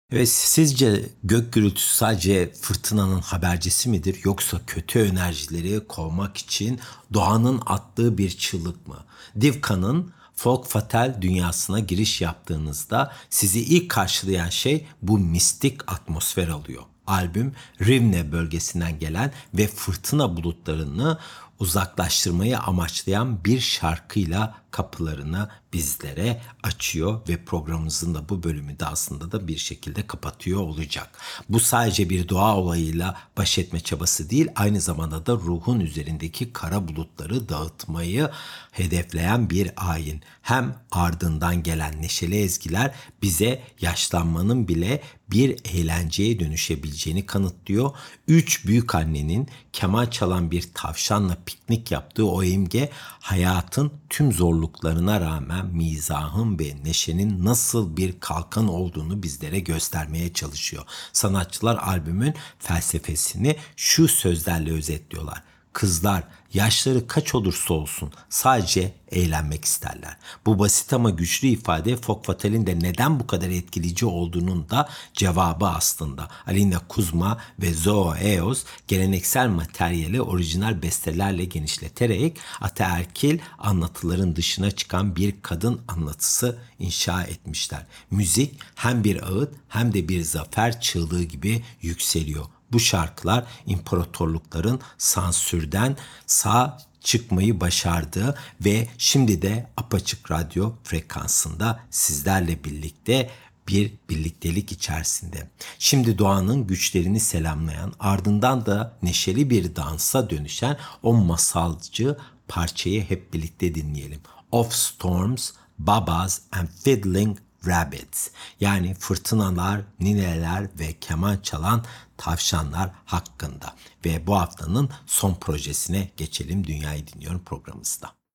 Ve sizce gök gürültüsü sadece fırtınanın habercisi midir yoksa kötü enerjileri kovmak için doğanın attığı bir çığlık mı? Divka'nın Folk Fatal dünyasına giriş yaptığınızda sizi ilk karşılayan şey bu mistik atmosfer alıyor. Albüm Rivne bölgesinden gelen ve fırtına bulutlarını uzaklaştırmayı amaçlayan bir şarkıyla kapılarını bizlere açıyor ve programımızın da bu bölümü de aslında da bir şekilde kapatıyor olacak. Bu sadece bir doğa olayıyla baş etme çabası değil, aynı zamanda da ruhun üzerindeki kara bulutları dağıtmayı hedefleyen bir ayin. Hem ardından gelen neşeli ezgiler bize yaşlanmanın bile bir eğlenceye dönüşebileceğini kanıtlıyor. Üç büyük annenin keman çalan bir tavşanla piknik yaptığı o imge hayatın tüm zorluklarına rağmen mizahın ve neşenin nasıl bir kalkan olduğunu bizlere göstermeye çalışıyor. Sanatçılar albümün felsefesini şu sözlerle özetliyorlar. Kızlar yaşları kaç olursa olsun sadece eğlenmek isterler. Bu basit ama güçlü ifade Folk Fatal'in de neden bu kadar etkileyici olduğunun da cevabı aslında. Alina Kuzma ve Zoe Eos geleneksel materyali orijinal bestelerle genişleterek ataerkil anlatıların dışına çıkan bir kadın anlatısı inşa etmişler. Müzik hem bir ağıt hem de bir zafer çığlığı gibi yükseliyor. Bu şarkılar imparatorlukların sansürden sağ çıkmayı başardı ve şimdi de Apaçık Radyo frekansında sizlerle birlikte bir birliktelik içerisinde. Şimdi doğanın güçlerini selamlayan, ardından da neşeli bir dansa dönüşen o masalcı parçayı hep birlikte dinleyelim. Of Storms, Babas and Fiddling Rabbits, yani fırtınalar, nineler ve keman çalan tavşanlar hakkında. Ve bu haftanın son projesine geçelim. Dünyayı Dinliyorum programımızda.